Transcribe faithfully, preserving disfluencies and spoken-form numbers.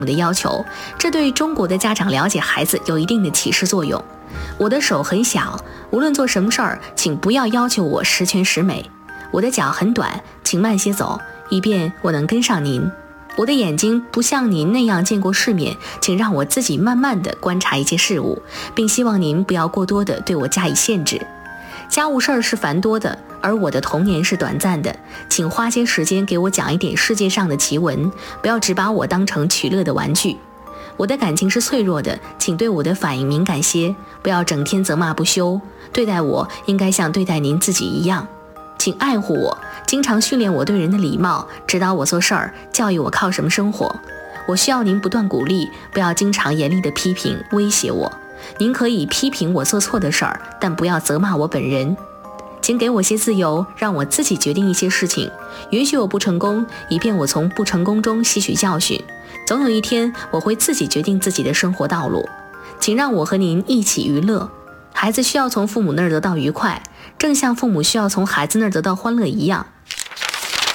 的要求，这对中国的家长了解孩子有一定的启示作用。我的手很小，无论做什么事儿，请不要要求我十全十美。我的脚很短，请慢些走，以便我能跟上您。我的眼睛不像您那样见过世面，请让我自己慢慢地观察一切事物，并希望您不要过多地对我加以限制。家务事儿是繁多的，而我的童年是短暂的，请花些时间给我讲一点世界上的奇闻，不要只把我当成取乐的玩具。我的感情是脆弱的，请对我的反应敏感些，不要整天责骂不休，对待我应该像对待您自己一样。请爱护我，经常训练我对人的礼貌，指导我做事儿，教育我靠什么生活。我需要您不断鼓励，不要经常严厉的批评威胁我。您可以批评我做错的事儿，但不要责骂我本人。请给我些自由，让我自己决定一些事情，允许我不成功，以便我从不成功中吸取教训。总有一天，我会自己决定自己的生活道路。请让我和您一起娱乐。孩子需要从父母那儿得到愉快，正像父母需要从孩子那儿得到欢乐一样。